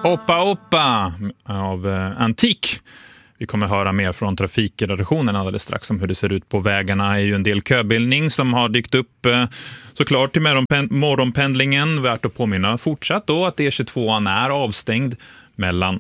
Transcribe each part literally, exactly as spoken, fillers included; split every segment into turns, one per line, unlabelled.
Oppa Oppa av eh, Antik. Vi kommer höra mer från trafikredaktionen alldeles strax om hur det ser ut på vägarna. Det är ju en del köbildning som har dykt upp eh, såklart till morgonpendlingen. Värt att påminna fortsatt då att E tjugotvåan är avstängd mellan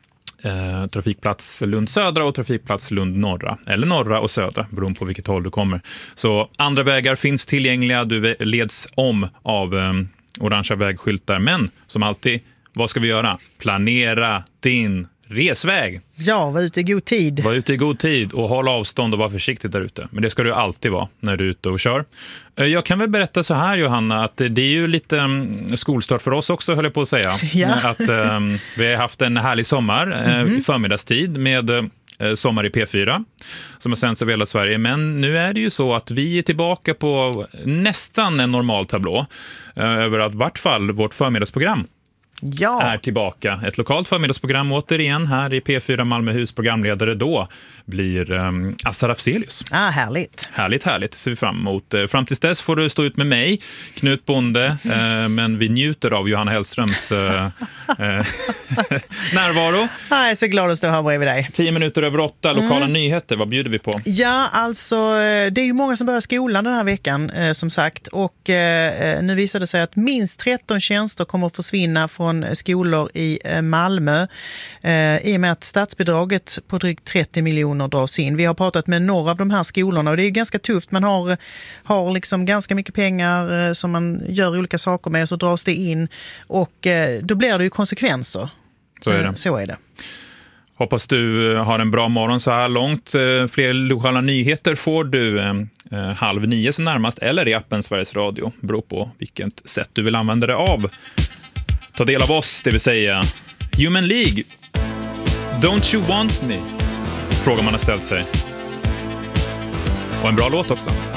eh, trafikplats Lund södra och trafikplats Lund norra. Eller norra och södra, beroende på vilket håll du kommer. Så andra vägar finns tillgängliga. Du leds om av eh, orangea vägskyltar. Men som alltid, vad ska vi göra? Planera din resväg.
Ja, var ute i god tid.
Var ute i god tid och håll avstånd och var försiktig där ute. Men det ska du alltid vara när du är ute och kör. Jag kan väl berätta så här, Johanna, att det är ju lite um, skolstart för oss också, höll jag på att säga.
Ja.
Att um, vi har haft en härlig sommar mm-hmm. uh, i förmiddagstid med uh, Sommar i P fyra som har sänds över hela Sverige. Men nu är det ju så att vi är tillbaka på nästan en normal tablå uh, över att vart fall vårt förmiddagsprogram
Ja.
är tillbaka. Ett lokalt förmiddagsprogram återigen här i P fyra Malmöhus. Programledare då blir um, Assar Afzelius.
Ah, härligt.
Härligt, härligt. Ser vi fram emot. Fram tills dess får du stå ut med mig, Knut Bonde, eh, men vi njuter av Johanna Hellströms eh, eh, närvaro.
Jag är så glad att stå här bredvid dig.
Tio minuter över åtta, lokala
Mm.
nyheter. Vad bjuder vi på?
Ja, alltså det är ju många som börjar skolan den här veckan eh, som sagt. Och eh, nu visar det sig att minst tretton tjänster kommer att försvinna från skolor i eh, Malmö. Eh, I och med att statsbidraget på drygt trettio miljoner dras in. Vi har pratat med några av de här skolorna och det är ju ganska tufft. Man har, har liksom ganska mycket pengar eh, som man gör olika saker med, så dras det in. Och eh, då blir det ju konsekvenser.
Så är det.
Eh, så är det.
Hoppas du har en bra morgon så här långt. Fler lokala nyheter får du eh, halv nio som närmast eller i appen Sveriges Radio. Beror på vilket sätt du vill använda det av. Ta del av oss, det vill säga Human League. Don't you want me? Frågan man har ställt sig. Och en bra låt också.